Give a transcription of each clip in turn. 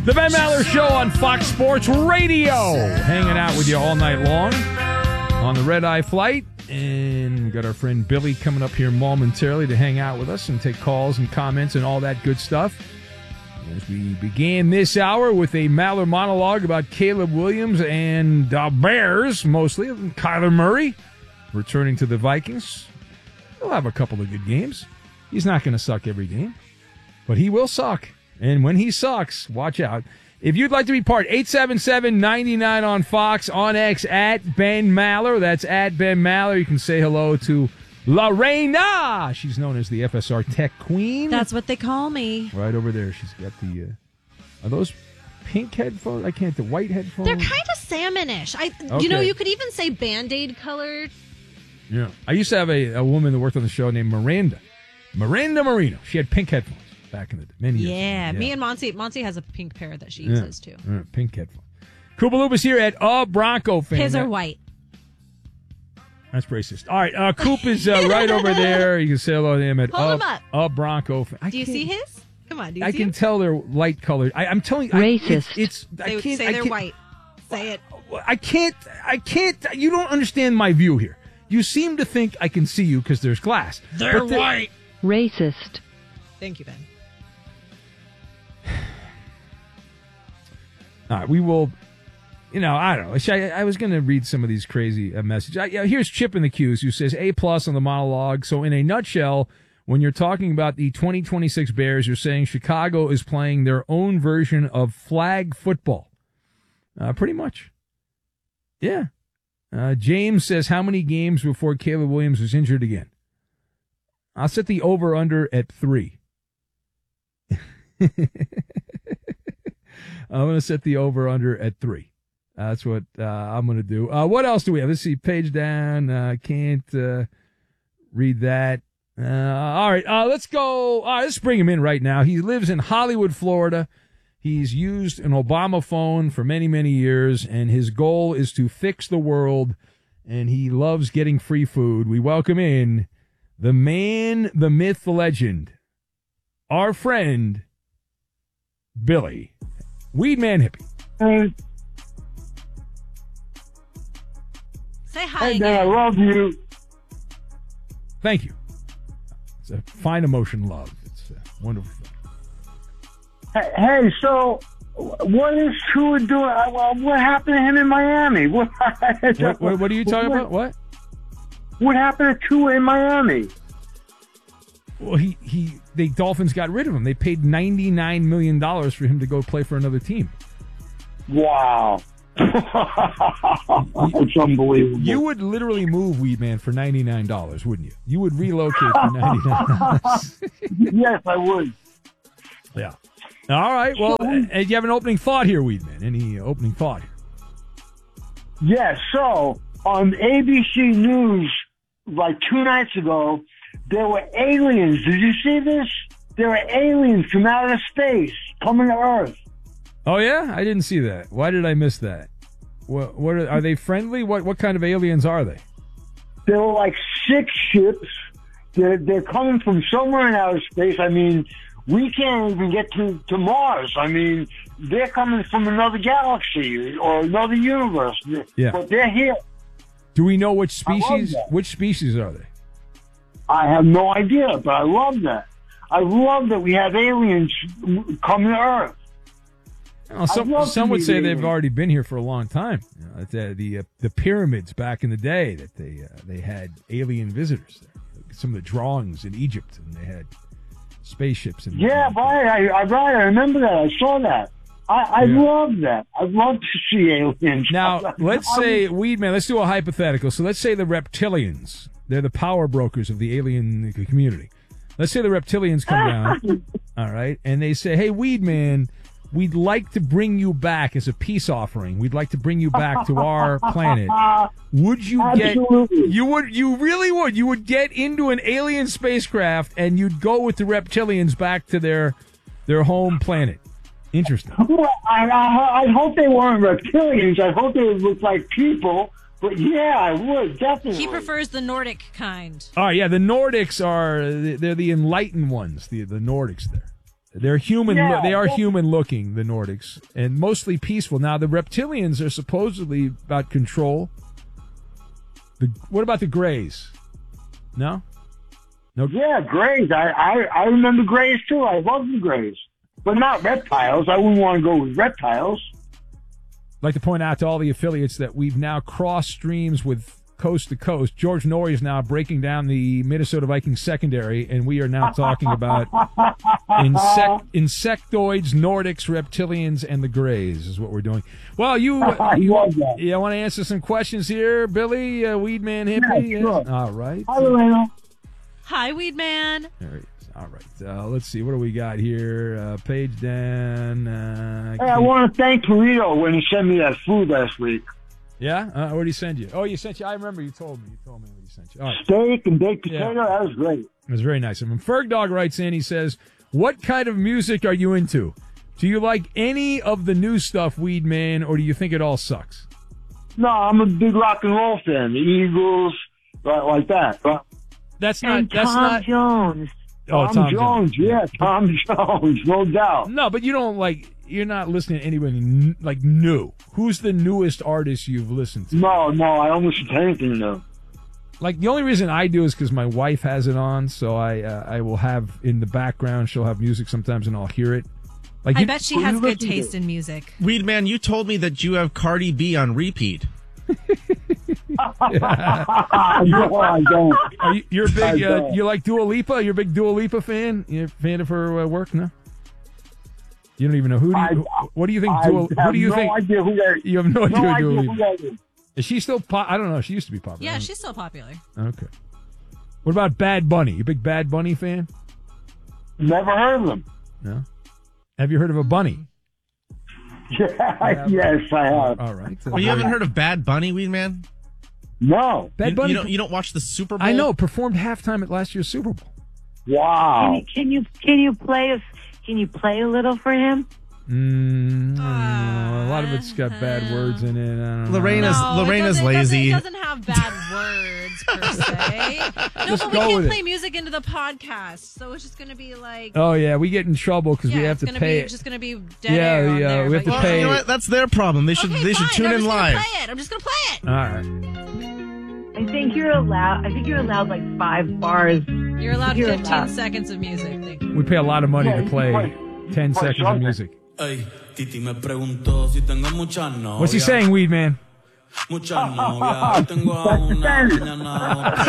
The Ben Maller Show on Fox Sports Radio. Hanging out with you all night long on the Red Eye flight. And we've got our friend Billy coming up here momentarily to hang out with us and take calls and comments and all that good stuff. As we began this hour with a Maller monologue about Caleb Williams and the Bears, mostly, and Kyler Murray returning to the Vikings. He'll have a couple of good games. He's not going to suck every game, but he will suck. And when he sucks, watch out. If you'd like to be part, 877-99 on Fox, on X, at Ben Maller. That's at Ben Maller. You can say hello to Lorena. She's known as the FSR Tech Queen. That's what they call me. Right over there. She's got the, are those pink headphones? I can't, the white headphones? They're kind of salmonish. Okay. You know, you could even say Band-Aid colored. Yeah. I used to have a woman that worked on the show named Miranda Marino. She had pink headphones back in the day, many years ago. Yeah, me and Monty has a pink pair that she uses too. Pink headphones. Koopaloop here at Bronco fan. His are white. That's racist. All right, Coop is right over there. You can say hello to him at Bronco fan. Do you see his? Come on, do you see I can him? tell they're light colored. I'm telling you, racist. They're white. Say it. I can't. You don't understand my view here. You seem to think I can see you because there's glass. They're white. Racist. Thank you, Ben. All right, we will, I don't know. I was going to read some of these crazy messages. Here's Chip in the Q's who says A+ on the monologue. So in a nutshell, when you're talking about the 2026 Bears, you're saying Chicago is playing their own version of flag football. Pretty much. Yeah. James says, how many games before Caleb Williams was injured again? I'll set the over-under at 3. I'm going to set the over-under at 3. That's what I'm going to do. What else do we have? Let's see. Page down. Can't read that. All right. Let's go. Let's bring him in right now. He lives in Hollywood, Florida. He's used an Obama phone for many, many years, and his goal is to fix the world, and he loves getting free food. We welcome in the man, the myth, the legend, our friend, Billy. Weed Man Hippie. Hey. Say hi. Hey, man, I love you. Thank you. It's a fine emotion, love. It's a wonderful thing. Hey, so what is Tua doing? What happened to him in Miami? What are you talking about? What? What happened to Tua in Miami? Well, the Dolphins got rid of him. They paid $99 million for him to go play for another team. Wow. It's unbelievable. You would literally move, Weed Man, for $99, wouldn't you? You would relocate for $99. Yes, I would. Yeah. All right. Well, you have an opening thought here, Weed Man. Any opening thought here? Yes. So, on ABC News, like 2 nights ago, there were aliens. Did you see this? There were aliens from outer space coming to Earth. Oh, yeah? I didn't see that. Why did I miss that? What are they friendly? What kind of aliens are they? There were like 6 ships. They're coming from somewhere in outer space. I mean, we can't even get to Mars. I mean, they're coming from another galaxy or another universe. Yeah. But they're here. Do we know which species? Which species are they? I have no idea, but I love that. I love that we have aliens coming to Earth. Well, some would say they've already been here for a long time. The pyramids back in the day that they had alien visitors there. Some of the drawings in Egypt, and they had spaceships. Right. I remember that. I saw that. I love that. I love to see aliens. Now, let's say, Weed Man, let's do a hypothetical. So let's say the reptilians, they're the power brokers of the alien community. Let's say the reptilians come down, all right, and they say, hey, Weed Man, we'd like to bring you back as a peace offering. We'd like to bring you back to our planet. Would you Absolutely. You really would. You would get into an alien spacecraft and you'd go with the reptilians back to their home planet. Interesting. Well, I hope they weren't reptilians. I hope they would look like people. But yeah, I would, definitely. He prefers the Nordic kind. All right, yeah, the Nordics they're the enlightened ones, the Nordics there. They're human. Yeah, They are well- human looking, the Nordics, and mostly peaceful. Now, the reptilians are supposedly about control. What about the Greys? No? No. Yeah, Greys. I remember Greys too. I love the Greys. But not reptiles. I wouldn't want to go with reptiles. I'd like to point out to all the affiliates that we've now crossed streams with coast to coast. George Norrie is now breaking down the Minnesota Vikings secondary, and we are now talking about insectoids, Nordics, reptilians, and the Greys is what we're doing. Well, you love that. I want to answer some questions here, Billy, Weedman Hippie. Yeah, sure. All right. Hi, Lorena. Hi, Weed Man. There he is. All right. Let's see. What do we got here? Page Dan. Hey, I want to thank Torito when he sent me that food last week. Yeah? What did he send you? Oh, you sent you. I remember you told me. You told me what he sent you. All right. Steak and baked potato. Yeah. That was great. It was very nice of him. Fergdog writes in, he says, what kind of music are you into? Do you like any of the new stuff, Weed Man, or do you think it all sucks? No, I'm a big rock and roll fan. The Eagles, like that. That's And not. That's Tom not. Jones. Oh, Tom Jones. Yeah, Tom Jones, no doubt. No, but you don't like. You're not listening to anybody like new. Who's the newest artist you've listened to? No, I don't listen to anything new. Like the only reason I do is because my wife has it on, so I will have in the background. She'll have music sometimes, and I'll hear it. Like I bet she who has you good listen to? taste in music. Weed Man, you told me that you have Cardi B on repeat. No, I don't. You're a I big. don't. You like Dua Lipa? You're a big Dua Lipa fan. You're a fan of her work? No. You don't even know who. What do you think? Who do you think? Idea who that, You have no idea no who Dua idea Lipa. who that is. Is she still I don't know. She used to be popular. Yeah, she's still popular. Okay. What about Bad Bunny? You a big Bad Bunny fan? Never heard of them. No. Have you heard of a bunny? Yeah, yes, I have. All right. Well, you haven't heard of Bad Bunny, Weed Man? No. Bad Bunny. You don't watch the Super Bowl? I know. Performed halftime at last year's Super Bowl. Wow. Can you play a little for him? A lot of it's got bad words in it. I don't know. Lorena's it lazy. doesn't have bad words per se. No, Just but we go can't with play it. music into the podcast, so it's just going to be like. Oh yeah, we get in trouble because we have it's to gonna pay. be just going to be dead air on yeah, there, we have but to yeah. pay. You know what? That's their problem. They should Okay, fine. tune I'm in just live. Gonna play it. I'm just going to play it. All right. I think you're allowed like 5 bars. You're allowed You're 15 allowed. seconds of music. Thank you. We pay a lot of money Yeah, to you play play- 10 play seconds of something. music. Ey, Titi me preguntó si tengo muchas novias. What's he saying, Weed Man? Muchas novias. Hoy tengo a una, mañana a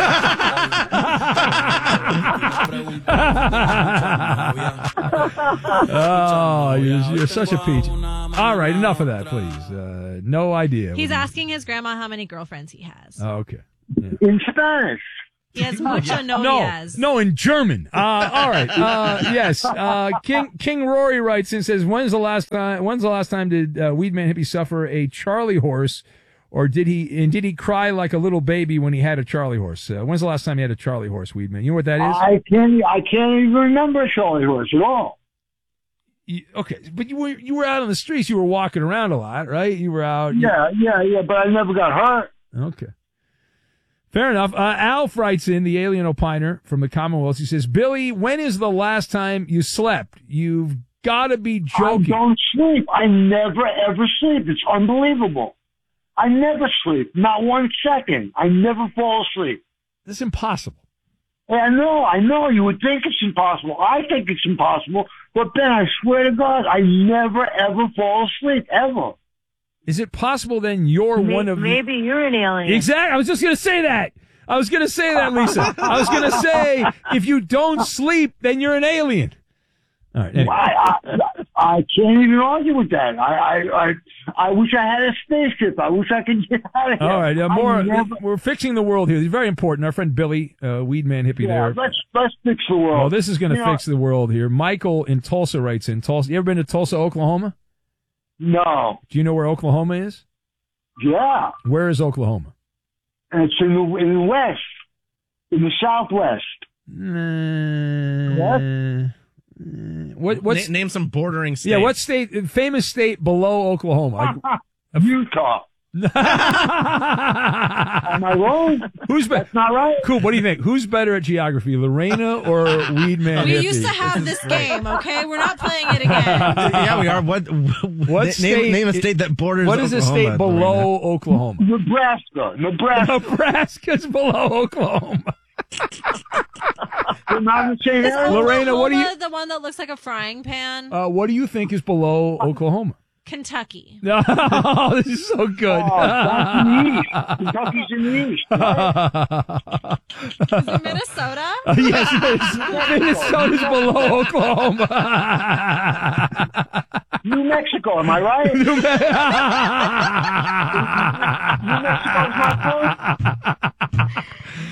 otra. Oh, you're such a peach. All right, enough of that, please. No idea. He's asking his grandma how many girlfriends he has. Oh, okay. In Spanish. He has mucho novias. No, in German. All right. Yes. King Rory writes and says, "When's the last time did Weedman Hippie suffer a Charlie horse, or did he cry like a little baby when he had a Charlie horse? When's the last time he had a Charlie horse, Weedman? You know what that is? I can't even remember a Charlie horse at all. Okay, but you were out on the streets. You were walking around a lot, right? You were out. Yeah, but I never got hurt. Okay. Fair enough. Alf writes in, the alien opiner from the Commonwealth. He says, Billy, when is the last time you slept? You've got to be joking. I don't sleep. I never, ever sleep. It's unbelievable. I never sleep. Not 1 second. I never fall asleep. This is impossible. Yeah, I know. You would think it's impossible. I think it's impossible. But Ben, I swear to God, I never, ever fall asleep, ever. Is it possible then you're one of Maybe you're an alien. Exactly. I was just going to say that. Lisa. I was going to say, if you don't sleep, then you're an alien. All right. Anyway. I can't even argue with that. I wish I had a spaceship. I wish I could get out of here. All right. We're fixing the world here. It's very important. Our friend Billy, Weedman Hippie there. Let's fix the world. Oh, this is going to fix the world here. Michael in Tulsa writes in. Tulsa. You ever been to Tulsa, Oklahoma? No. Do you know where Oklahoma is? Yeah. Where is Oklahoma? And it's in the west, in the southwest. What's name some bordering states. Yeah, what state? Famous state below Oklahoma? Utah. Am I wrong? Who's better? That's not right. Cool. What do you think? Who's better at geography, Lorena or Weedman? We Hippie? used to have this game, okay? We're not playing it again. Yeah, we are. What state name a state that borders What is a Oklahoma, state below Oklahoma? Nebraska. Nebraska's below Oklahoma. We're not in the same area. Lorena, what do you- The one that looks like a frying pan? What do you think is below Oklahoma? Kentucky. No, this is so good. Oh, that's in the east. Kentucky's in the east. Right? Is it Minnesota? Yes, it is. Minnesota's below Oklahoma. New Mexico, am I right? New Mexico's not close?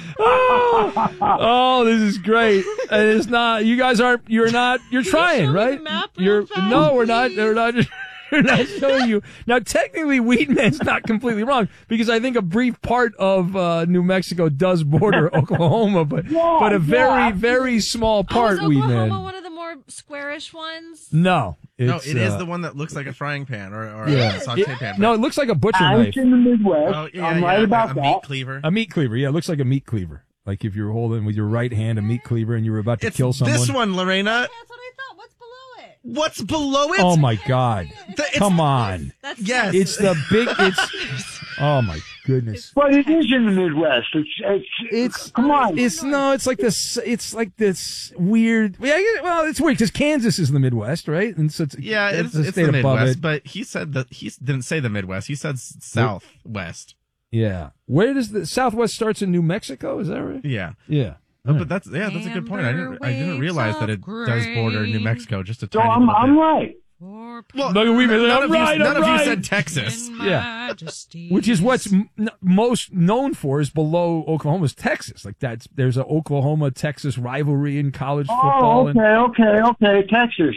Oh, this is great. And it's not. You guys aren't. You're trying, show me right? the map real fast, No, we're not. please? They're not. They're not showing you. Now, technically, Weedman's not completely wrong because I think a brief part of New Mexico does border Oklahoma, but a very, very small part, is Oklahoma Weedman. one of the more squarish ones? No. No, It's, it is the one that looks like a frying pan or Yeah. a saute pan. No, it looks like a butcher I'm knife. in the Midwest. Oh, yeah, I'm right about a that. meat cleaver. A meat cleaver. Yeah, it looks like a meat cleaver. Like if you're holding with your right hand a meat cleaver and you were about to It's kill someone. this one, Lorena. That's what I thought. What's below it? What's below it? Oh my God! It's- Come on! That's Yes. It's the big. It's. Oh my goodness! But it is in the Midwest. It's. Come on. It's no. It's like this. It's like this weird. Yeah. Well, it's weird because Kansas is in the Midwest, right? And so it's Yeah, it's the the state above Midwest, it. but he said that he didn't say the Midwest. He said Southwest. Yeah. Where does the Southwest starts in New Mexico? Is that right? Yeah. Yeah. Oh, but that's a good point. I didn't realize that it does border New Mexico just a So tiny I'm little bit. right. Well, Look at Weedman. none I'm of right, you, none I'm of you right. said Texas. Yeah. Which is what's most known for is below Oklahoma's Texas. Like there's an Oklahoma-Texas rivalry in college football. Oh, okay. Texas.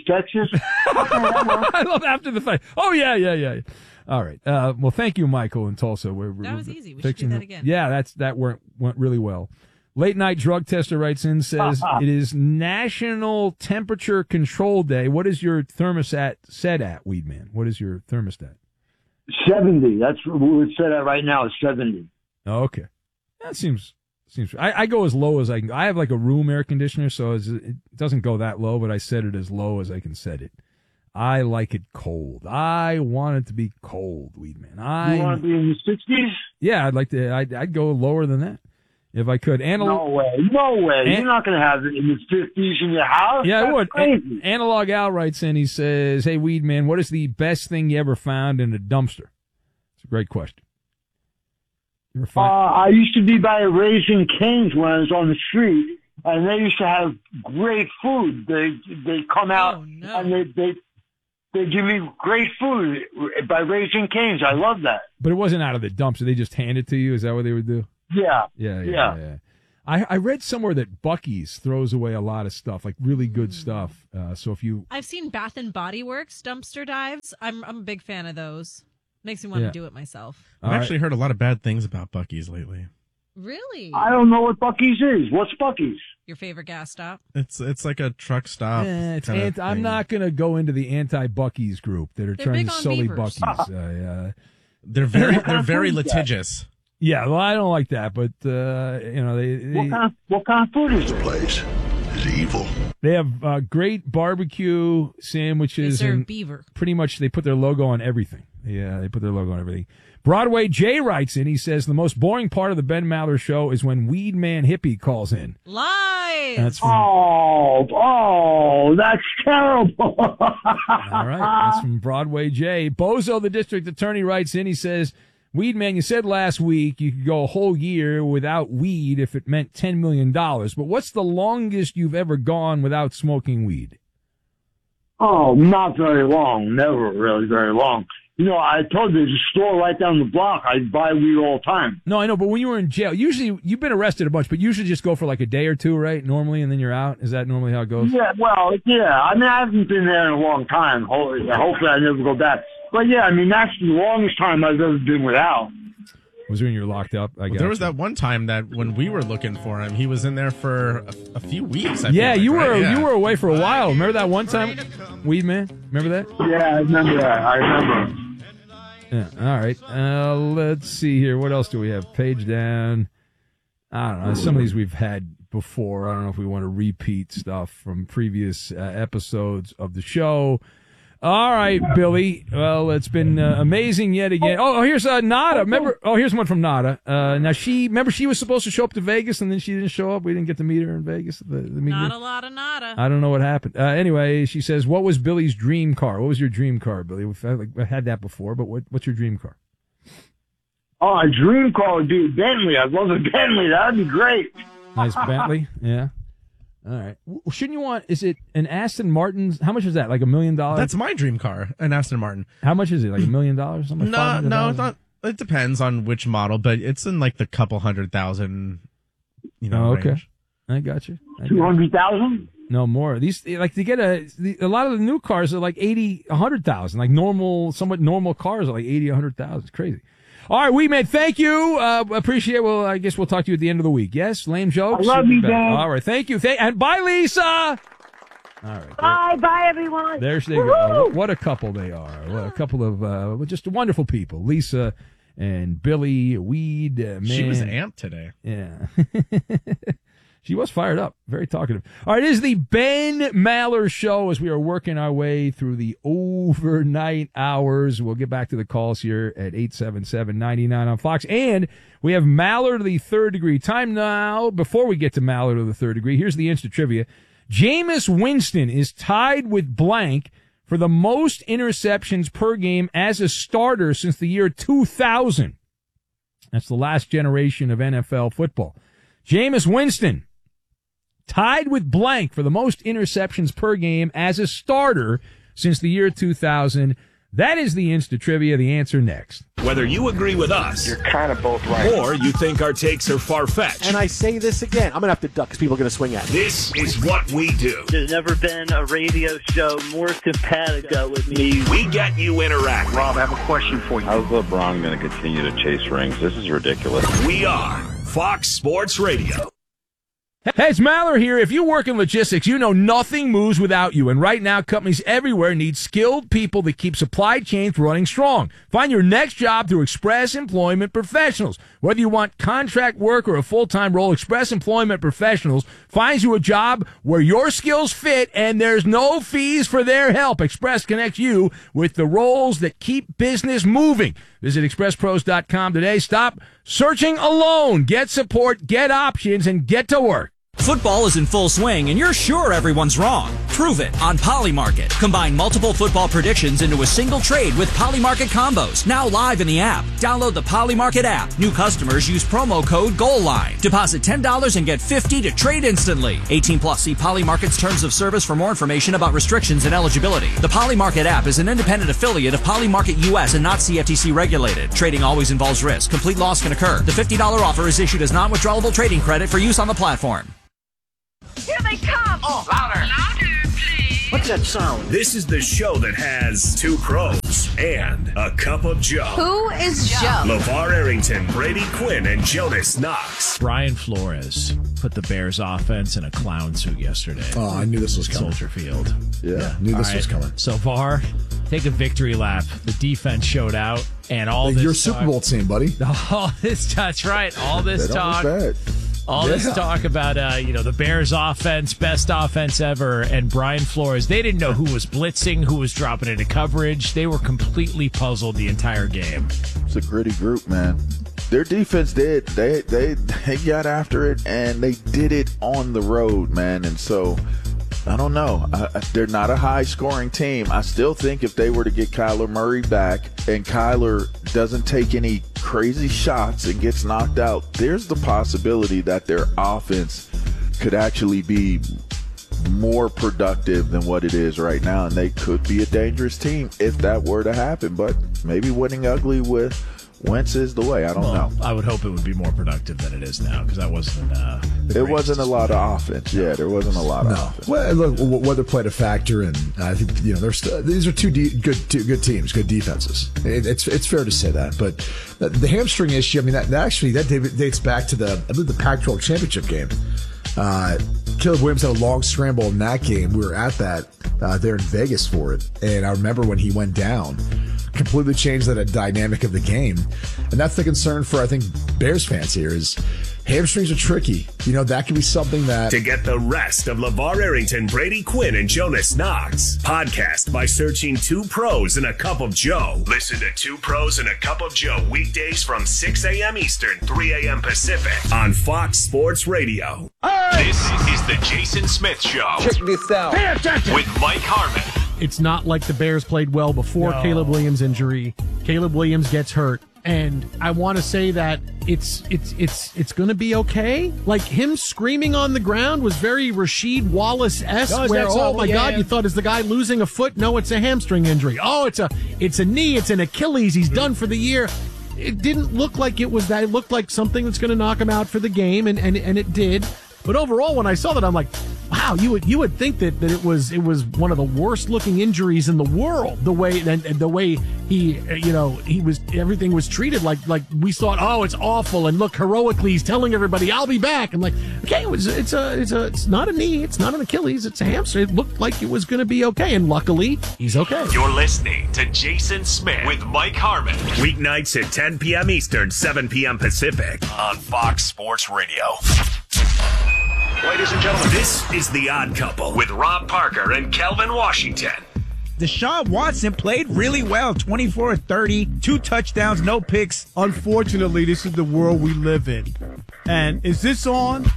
I love after the fact. Oh, yeah. All right. Well, thank you, Michael in Tulsa. That was easy. We should do that again. Yeah, that went really well. Late Night Drug Tester writes in, says, it is National Temperature Control Day. What is your thermostat set at, Weedman? What is your thermostat? 70. That's what we're set at right now. It's 70. Oh, okay. That seems. I go as low as I can. I have like a room air conditioner, so it doesn't go that low, but I set it as low as I can set it. I like it cold. I want it to be cold, Weedman. You want to be in the 60s? Yeah, I'd like to. I'd go lower than that if I could. No way. You're not going to have it in the 50s in your house. Yeah, That's I would. Crazy. Analog Al writes in. He says, "Hey, Weedman, what is the best thing you ever found in a dumpster?" It's a great question. You ever find? I used to be by Raising Cane's when I was on the street, and they used to have great food. They come out and they give me great food by Raising Cane's. I love that. But it wasn't out of the dumpster. They just hand it to you. Is that what they would do? Yeah. Yeah. I read somewhere that Buc-ee's throws away a lot of stuff, like really good stuff. So if you, I've seen Bath and Body Works dumpster dives. I'm a big fan of those. Makes me want to do it myself. I've actually heard a lot of bad things about Buc-ee's lately. Really? I don't know what Buc-ee's is. What's Buc-ee's? Your favorite gas stop? It's like a truck stop. I'm not going to go into the anti-Buc-ee's group that are They're trying big to on sully beavers. Buc-ee's. They're very litigious. Yeah, well, I don't like that, but they What kind of food is it? Place is evil. They have great barbecue sandwiches They serve and beaver. pretty much they put their logo on everything. Yeah, they put their logo on everything. Broadway Jay writes in. He says the most boring part of the Ben Maller show is when Weed Man Hippie calls in. Live. That's from, that's terrible. all right. That's from Broadway Jay. Bozo, the district attorney, writes in. He says, Weed Man, you said last week you could go a whole year without weed if it meant $10 million. But what's the longest you've ever gone without smoking weed? Oh, not very long. Never really very long. You know, I told you there's a store right down the block. I buy weed all the time. No, I know, but when you were in jail, usually you've been arrested a bunch, but usually just go for like a day or two, right? Normally, and then you're out. Is that normally how it goes? Yeah, well, yeah. I mean, I haven't been there in a long time. Hopefully, I never go back. But yeah, I mean, that's the longest time I've ever been without. Was when you were locked up? I guess. There was that one time that when we were looking for him, he was in there for a few weeks. I Yeah, feel like, you were right? Yeah. you were away for a while. Remember that one time, Weed Man? Remember that? Yeah, I remember that. I remember. Yeah. All right. Let's see here. What else do we have? Page down. I don't know. Some of these we've had before. I don't know if we want to repeat stuff from previous episodes of the show. All right, Billy. Well, it's been amazing yet again. Oh, here's Nada. Remember? Oh, here's one from Nada. Now she was supposed to show up to Vegas and then she didn't show up. We didn't get to meet her in Vegas. Not a lot of Nada. I don't know what happened. Anyway, she says, "What was Billy's dream car? What was your dream car, Billy? We've had that before, but what's your dream car?" Oh, a dream car would be a Bentley. I'd love a Bentley. That'd be great. Nice Bentley. Yeah. All right. Shouldn't you want? Is it an Aston Martin? How much is that? Like $1 million? That's my dream car, an Aston Martin. How much is it? Like $1 million? Something? No, it's not. It depends on which model, but it's in like the couple $100,000. Okay. Range. I got you. 200,000? No more. These to get a lot of the new cars are like 80, 100,000. Like somewhat normal cars are like 80, 100,000. It's crazy. All right, Weedman, thank you. Appreciate it. Well, I guess we'll talk to you at the end of the week. Yes? Lame jokes? I love you, Dan. All right, thank you. And bye, Lisa. All right. Bye, everyone. There they go. What a couple they are. What a couple of just wonderful people. Lisa and Billy, Weed. Man. She was amped today. Yeah. She was fired up. Very talkative. All right, it is the Ben Maller Show as we are working our way through the overnight hours. We'll get back to the calls here at 877-99 on Fox. And we have Maller to the third degree. Time now, before we get to Maller to the third degree, here's the instant trivia. Jameis Winston is tied with blank for the most interceptions per game as a starter since the year 2000. That's the last generation of NFL football. Jameis Winston tied with blank for the most interceptions per game as a starter since the year 2000. That is the Insta Trivia. The answer next. Whether you agree with us, you're kind of both right, or you think our takes are far-fetched. And I say this again, I'm going to have to duck because people are going to swing at me. This is what we do. There's never been a radio show more simpatico with me. We get you interacting. Rob, I have a question for you. How's LeBron going to continue to chase rings? This is ridiculous. We are Fox Sports Radio. Hey, it's Maller here. If you work in logistics, you know nothing moves without you. And right now, companies everywhere need skilled people that keep supply chains running strong. Find your next job through Express Employment Professionals. Whether you want contract work or a full-time role, Express Employment Professionals finds you a job where your skills fit and there's no fees for their help. Express connects you with the roles that keep business moving. Visit expresspros.com today. Stop searching alone. Get support, get options, and get to work. Football is in full swing, and you're sure everyone's wrong. Prove it on Polymarket. Combine multiple football predictions into a single trade with Polymarket combos. Now live in the app. Download the Polymarket app. New customers use promo code GOALLINE. Deposit $10 and get $50 to trade instantly. 18 plus. See Polymarket's terms of service for more information about restrictions and eligibility. The Polymarket app is an independent affiliate of Polymarket US and not CFTC regulated. Trading always involves risk. Complete loss can occur. The $50 offer is issued as non-withdrawable trading credit for use on the platform. Here they come! Oh, louder! Louder, please! What's that sound? This is the show that has two pros and a cup of Joe. Who is Joe? LeVar Arrington, Brady Quinn, and Jonas Knox. Brian Flores put the Bears offense in a clown suit yesterday. Oh, I knew this was coming. Soldier Field. Yeah, knew this was coming. So VAR, take a victory lap. The defense showed out, and all this your Super Bowl team, buddy. All this, that's right. All this talk. This talk about, the Bears offense, best offense ever, and Brian Flores. They didn't know who was blitzing, who was dropping into coverage. They were completely puzzled the entire game. It's a gritty group, man. Their defense did. They got after it, and they did it on the road, man. And so, I don't know. They're not a high-scoring team. I still think if they were to get Kyler Murray back and Kyler doesn't take any crazy shots and gets knocked out, there's the possibility that their offense could actually be more productive than what it is right now, and they could be a dangerous team if that were to happen. But maybe winning ugly with Wentz is the way. I don't know. I would hope it would be more productive than it is now, because that wasn't. It wasn't a lot of offense. Yeah, there wasn't a lot of offense. Well, look, weather played a factor, and I think these are two good teams, good defenses. It's fair to say that, but the hamstring issue. I mean, that dates back to the Pac-12 championship game. Caleb Williams had a long scramble in that game. We were at that there in Vegas for it, and I remember when he went down. completely change the dynamic of the game. And that's the concern for, I think, Bears fans here is hamstrings are tricky. That could be something that... To get the rest of LeVar Arrington, Brady Quinn, and Jonas Knox, podcast by searching 2 Pros and a Cup of Joe. Listen to 2 Pros and a Cup of Joe weekdays from 6 a.m. Eastern, 3 a.m. Pacific on Fox Sports Radio. This is the Jason Smith Show. Check this out. Pay attention. With Mike Harmon. It's not like the Bears played well before Caleb Williams' injury. Caleb Williams gets hurt. And I want to say that it's going to be okay. Like him screaming on the ground was very Rasheed Wallace-esque. Where God, you thought, is the guy losing a foot? No, it's a hamstring injury. Oh, it's a knee. It's an Achilles. He's done for the year. It didn't look like it was that. It looked like something that's going to knock him out for the game, and it did. But overall, when I saw that, I'm like, wow, you would think that it was one of the worst looking injuries in the world. The way he was, everything was treated like we thought, oh, it's awful, and look, heroically he's telling everybody I'll be back. And like, okay, it's not a knee, it's not an Achilles, it's a hamstring. It looked like it was going to be okay, and luckily he's okay. You're listening to Jason Smith with Mike Harmon. Weeknights at 10 p.m. Eastern, 7 p.m. Pacific on Fox Sports Radio. Ladies and gentlemen, this is The Odd Couple with Rob Parker and Kelvin Washington. Deshaun Watson played really well, 24-30, 2 touchdowns, no picks. Unfortunately, this is the world we live in. And is this on?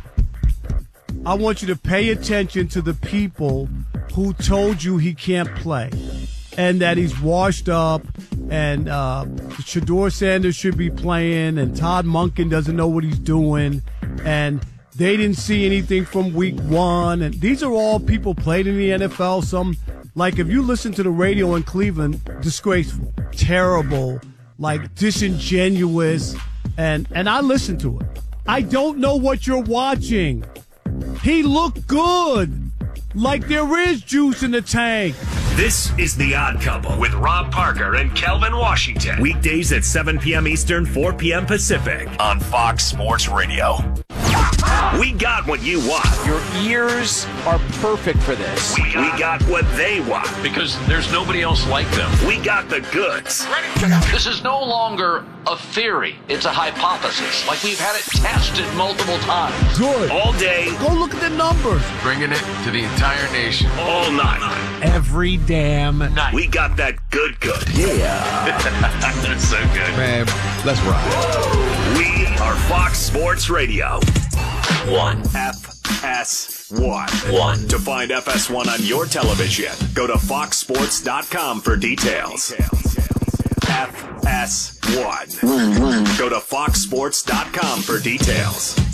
I want you to pay attention to the people who told you he can't play and that he's washed up and Shedeur Sanders should be playing and Todd Monken doesn't know what he's doing and they didn't see anything from week 1. And these are all people played in the NFL. Some, like if you listen to the radio in Cleveland, disgraceful, terrible, like disingenuous. And I listened to it. I don't know what you're watching. He looked good. Like there is juice in the tank. This is The Odd Couple with Rob Parker and Kelvin Washington. Weekdays at 7 p.m. Eastern, 4 p.m. Pacific on Fox Sports Radio. We got what you want. Your ears are perfect for this. We got what they want. Because there's nobody else like them. We got the goods. This is no longer a theory. It's a hypothesis. Like we've had it tested multiple times. Good. All day. Go look at the numbers. Bringing it to the entire nation. All night. Every damn night. We got that good. Yeah. That's so good. Man, let's ride. We are Fox Sports Radio. FS1. To find FS1 on your television, go to foxsports.com for details. FS1. Go to foxsports.com for details.